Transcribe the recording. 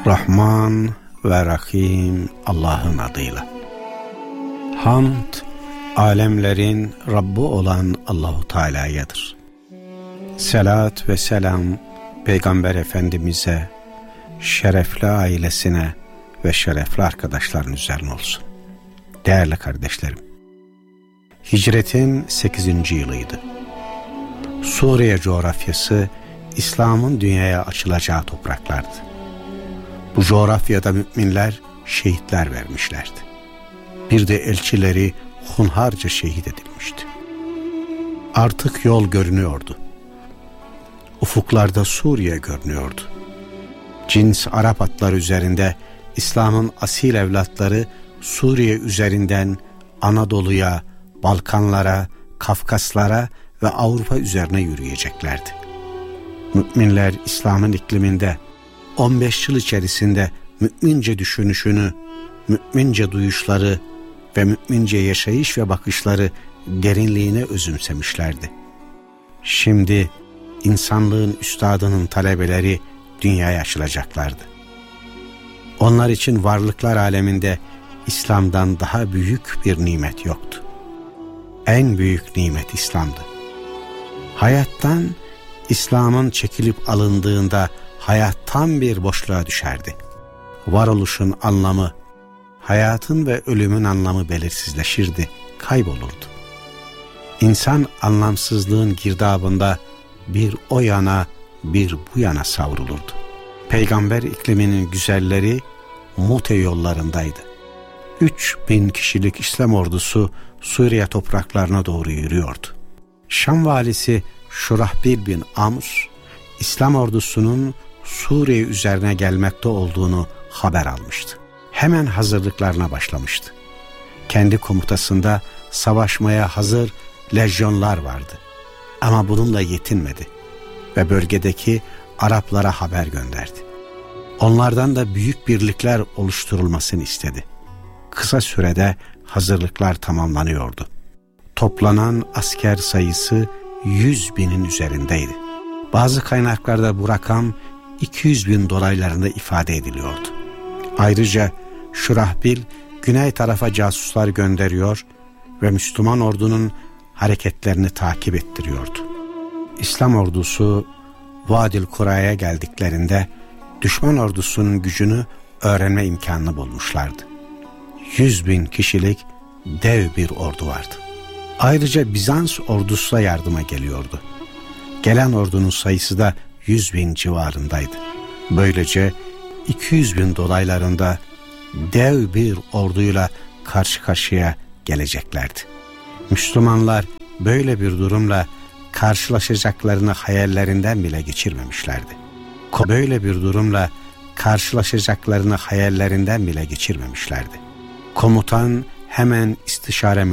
Rahman ve Rahim Allah'ın adıyla. Hamd, alemlerin Rabbi olan Allahu Teala'yadır. Selat ve selam Peygamber Efendimiz'e, şerefli ailesine ve şerefli arkadaşların üzerine olsun. Değerli kardeşlerim, hicretin 8. yılıydı. Suriye coğrafyası İslam'ın dünyaya açılacağı topraklardı. Bu coğrafyada müminler şehitler vermişlerdi. Bir de elçileri hunharca şehit edilmişti. Artık yol görünüyordu. Ufuklarda Suriye görünüyordu. Cins Arap atları üzerinde İslam'ın asil evlatları Suriye üzerinden Anadolu'ya, Balkanlara, Kafkaslara ve Avrupa üzerine yürüyeceklerdi. Müminler İslam'ın ikliminde 15 yıl içerisinde mümince düşünüşünü, mümince duyuşları ve mümince yaşayış ve bakışları derinliğine özümsemişlerdi. Şimdi insanlığın üstadının talebeleri dünyaya açılacaklardı. Onlar için varlıklar aleminde İslam'dan daha büyük bir nimet yoktu. En büyük nimet İslam'dı. Hayattan İslam'ın çekilip alındığında hayat tam bir boşluğa düşerdi. Varoluşun anlamı, hayatın ve ölümün anlamı belirsizleşirdi, kaybolurdu. İnsan anlamsızlığın girdabında bir o yana bir bu yana savrulurdu. Peygamber ikliminin güzelleri Mute yollarındaydı. 3000 kişilik İslam ordusu Suriye topraklarına doğru yürüyordu. Şam valisi Şurahbil bin Amr, İslam ordusunun Suriye üzerine gelmekte olduğunu haber almıştı. Hemen hazırlıklarına başlamıştı. Kendi komutasında savaşmaya hazır lejyonlar vardı. Ama bununla yetinmedi ve bölgedeki Araplara haber gönderdi. Onlardan da büyük birlikler oluşturulmasını istedi. Kısa sürede hazırlıklar tamamlanıyordu. Toplanan asker sayısı 100.000'in üzerindeydi. Bazı kaynaklarda bu rakam 200.000 dolaylarında ifade ediliyordu. Ayrıca Şurahbil güney tarafa casuslar gönderiyor ve Müslüman ordunun hareketlerini takip ettiriyordu. İslam ordusu Vadil Kura'ya geldiklerinde düşman ordusunun gücünü öğrenme imkanını bulmuşlardı. 100.000 kişilik dev bir ordu vardı. Ayrıca Bizans ordusu da yardıma geliyordu. Gelen ordunun sayısı da 100.000 civarındaydı. Böylece 200.000 dolaylarında dev bir orduyla karşı karşıya geleceklerdi. Müslümanlar böyle bir durumla karşılaşacaklarını hayallerinden bile geçirmemişlerdi. Komutan hemen istişare